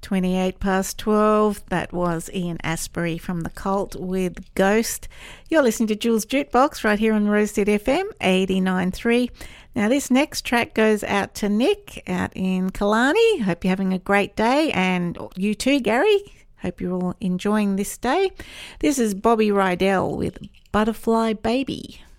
28 past 12. That was Ian Astbury from The Cult with Ghost. You're listening to Jules Jukebox right here on Rosehead FM 89.3. Now this next track goes out to Nick out in Killarney. Hope you're having a great day, and you too, Gary. Hope you're all enjoying this day. This is Bobby Rydell with Butterfly Baby.